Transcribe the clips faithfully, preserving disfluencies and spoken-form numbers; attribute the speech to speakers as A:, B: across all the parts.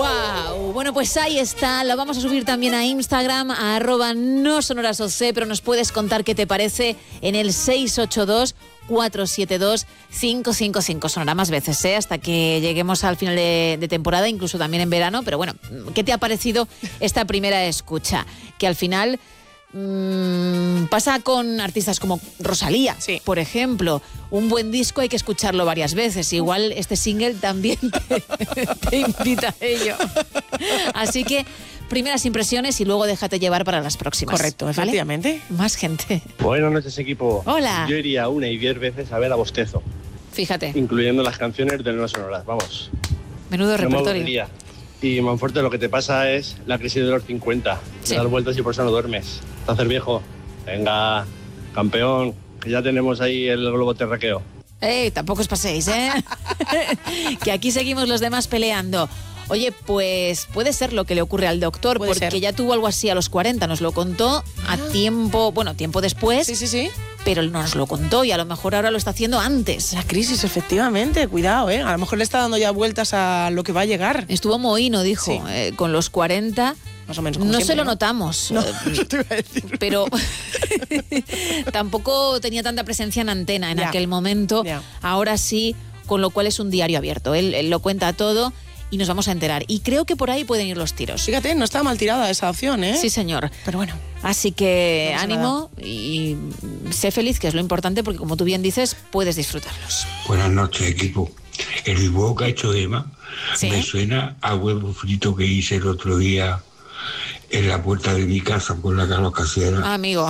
A: ¡Wow! Bueno, pues ahí está. Lo vamos a subir también a Instagram, a arroba no sonoras oc, pero nos puedes contar qué te parece en el seis ocho dos, cuatro siete dos, cinco cinco cinco. Sonará más veces, ¿eh? Hasta que lleguemos al final de, de temporada, incluso también en verano. Pero bueno, ¿qué te ha parecido esta primera escucha? Que al final mmm, pasa con artistas como Rosalía, sí. Por ejemplo. Un buen disco hay que escucharlo varias veces. Igual este single también te, te invita a ello. Así que primeras impresiones y luego déjate llevar para las próximas.
B: Correcto, efectivamente.
A: ¿Vale? Más gente.
C: Buenas noches, equipo.
A: Hola.
C: Yo iría una y diez veces a ver a Bostezo.
A: Fíjate.
C: Incluyendo las canciones de No Sonoras, vamos.
A: Menudo
C: no
A: repertorio.
C: Y Monforte, lo que te pasa es la crisis de los cincuenta. Sí. Te das vueltas y por eso no duermes. Te haces viejo. Venga, campeón, que ya tenemos ahí el globo terráqueo.
A: Ey, tampoco os paséis, ¿eh? Que aquí seguimos los demás peleando. Oye, pues puede ser lo que le ocurre al doctor, puede porque ser. Ya tuvo algo así a los cuarenta, nos lo contó ah. a tiempo, bueno, tiempo después.
B: Sí, sí, sí.
A: Pero nos lo contó y a lo mejor ahora lo está haciendo antes.
B: La crisis, efectivamente, cuidado, ¿eh? A lo mejor le está dando ya vueltas a lo que va a llegar.
A: Estuvo mohino, dijo, sí. eh, con los cuarenta.
B: Más o menos.
A: No
B: siempre,
A: se lo
B: ¿no?
A: notamos.
B: No, eh, te iba a decir.
A: Pero tampoco tenía tanta presencia en antena en
B: ya.
A: aquel momento.
B: Ya.
A: Ahora sí, con lo cual es un diario abierto. Él, él lo cuenta todo. Y nos vamos a enterar. Y creo que por ahí pueden ir los tiros.
B: Fíjate, no está mal tirada esa opción, ¿eh?
A: Sí, señor.
B: Pero bueno.
A: Así que
B: no
A: ánimo y sé feliz, que es lo importante, porque como tú bien dices, puedes disfrutarlos.
D: Buenas noches, equipo. El dibujo que ha hecho Emma
A: ¿sí?
D: me suena a huevo frito que hice el otro día en la puerta de mi casa con la Carlos Casiera.
A: Ah, amigo.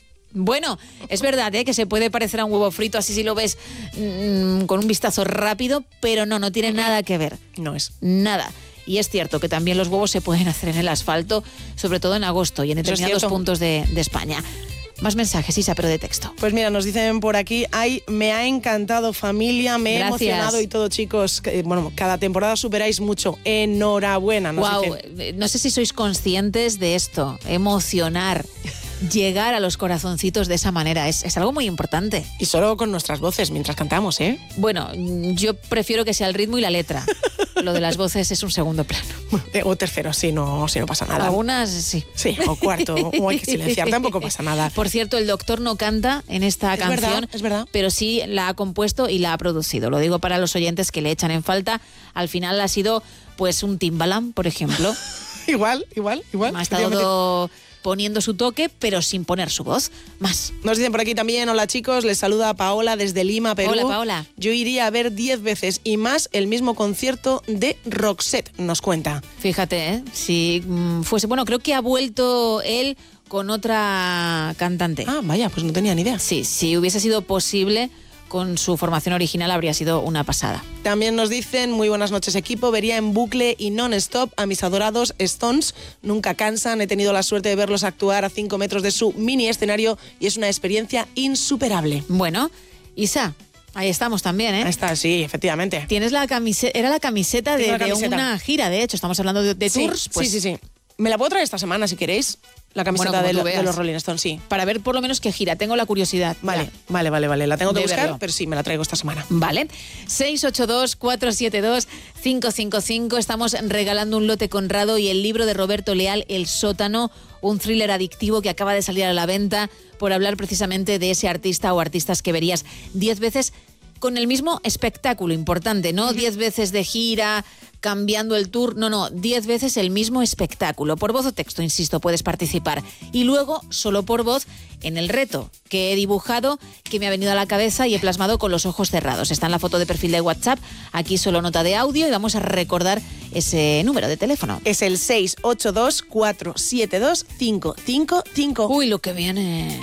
A: Bueno, es verdad, ¿eh? Que se puede parecer a un huevo frito, así si lo ves mmm, con un vistazo rápido, pero no, no tiene nada que ver.
B: No es.
A: Nada. Y es cierto que también los huevos se pueden hacer en el asfalto, sobre todo en agosto y en determinados puntos de, de España. Más mensajes, Isa, pero de texto.
B: Pues mira, nos dicen por aquí, ay, me ha encantado, familia, me he
A: Gracias.
B: emocionado y todo, chicos. Bueno, cada temporada superáis mucho. Enhorabuena. Nos
A: wow,
B: dicen.
A: No sé si sois conscientes de esto, emocionar. Llegar a los corazoncitos de esa manera es, es algo muy importante.
B: Y solo con nuestras voces mientras cantamos, ¿eh?
A: Bueno, yo prefiero que sea el ritmo y la letra. Lo de las voces es un segundo plano.
B: O tercero, si no, si no pasa nada.
A: Algunas sí.
B: Sí, o cuarto, o hay que silenciar, tampoco pasa nada.
A: Por cierto, el doctor no canta en esta
B: es
A: canción,
B: verdad, es verdad.
A: Pero sí la ha compuesto y la ha producido. Lo digo para los oyentes que le echan en falta. Al final ha sido, pues, un Timbaland, por ejemplo.
B: igual, igual, igual.
A: Ha estado poniendo su toque, pero sin poner su voz. Más.
B: Nos dicen por aquí también, hola chicos, les saluda Paola desde Lima, Perú.
A: Hola, Paola.
B: Yo iría a ver diez veces y más el mismo concierto de Roxette, nos cuenta.
A: Fíjate, ¿eh? Si mm, fuese... Bueno, creo que ha vuelto él con otra cantante.
B: Ah, vaya, pues no tenía ni idea.
A: Sí, si hubiese sido posible, con su formación original habría sido una pasada.
B: También nos dicen, muy buenas noches equipo, vería en bucle y non-stop a mis adorados Stones, nunca cansan, he tenido la suerte de verlos actuar a cinco metros de su mini escenario y es una experiencia insuperable.
A: Bueno, Isa, ahí estamos también, ¿eh?
B: Ahí está, sí, efectivamente.
A: Tienes la camiseta, era la camiseta, de,
B: la camiseta
A: de una gira, de hecho, estamos hablando de, de
B: sí,
A: tours. Pues...
B: Sí, sí, sí. Me la puedo traer esta semana si queréis. La camiseta
A: bueno,
B: de, lo,
A: de
B: los Rolling Stones, sí.
A: Para ver por lo menos qué gira. Tengo la curiosidad.
B: Vale,
A: ya.
B: vale, vale, vale. La tengo que
A: de
B: buscar,
A: verlo.
B: Pero sí, me la traigo esta semana.
A: Vale. seis ocho dos, cuatro siete dos, cinco cinco cinco. Estamos regalando un lote Conrado y el libro de Roberto Leal, El Sótano, un thriller adictivo que acaba de salir a la venta por hablar precisamente de ese artista o artistas que verías diez veces con el mismo espectáculo importante, no diez veces de gira, cambiando el tour, no, no, diez veces el mismo espectáculo. Por voz o texto, insisto, puedes participar. Y luego, solo por voz, en el reto que he dibujado, que me ha venido a la cabeza y he plasmado con los ojos cerrados. Está en la foto de perfil de WhatsApp, aquí solo nota de audio y vamos a recordar ese número de teléfono.
B: Es el seis ocho dos, cuatro siete dos, cinco cinco cinco.
A: Uy, lo que viene...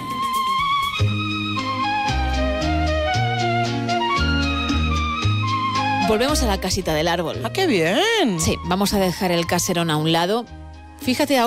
A: Volvemos a la casita del árbol.
B: ¡Ah, qué bien!
A: Sí, vamos a dejar el caserón a un lado. Fíjate ahora.